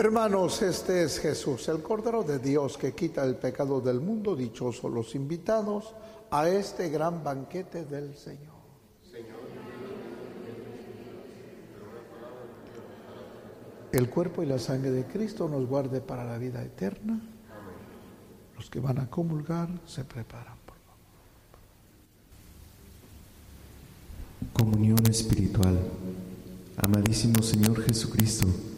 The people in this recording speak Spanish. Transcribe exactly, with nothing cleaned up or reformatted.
Hermanos, este es Jesús, el Cordero de Dios que quita el pecado del mundo. Dichosos los invitados a este gran banquete del Señor. El cuerpo y la sangre de Cristo nos guarde para la vida eterna. Los que van a comulgar se preparan, por favor. Comunión espiritual. Amadísimo Señor Jesucristo,